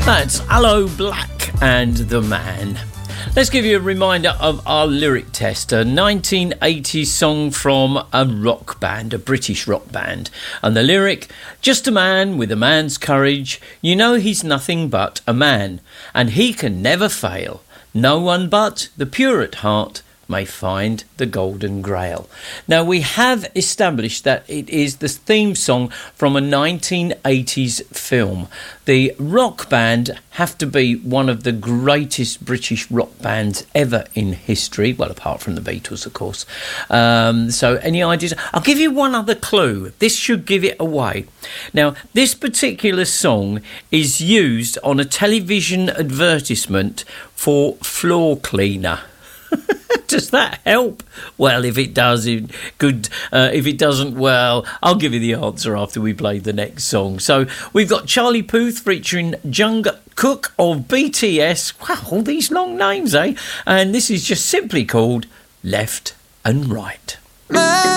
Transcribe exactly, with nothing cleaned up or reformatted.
That's Aloe Blacc and The Man. Let's give you a reminder of our lyric test, a nineteen eighties song from a rock band, a British rock band. And the lyric, just a man with a man's courage, you know he's nothing but a man, and he can never fail. No one but the pure at heart may find the golden grail. Now, we have established that it is the theme song from a nineteen eighties film. The rock band have to be one of the greatest British rock bands ever in history, well, apart from the Beatles, of course. Um, so any ideas? I'll give you one other clue. This should give it away. Now, this particular song is used on a television advertisement for floor cleaner. Does that help? Well, if it does, it good. Uh, if it doesn't, well, I'll give you the answer after we play the next song. So we've got Charlie Puth featuring Jungkook of B T S. Wow, all these long names, eh? And this is just simply called Left and Right.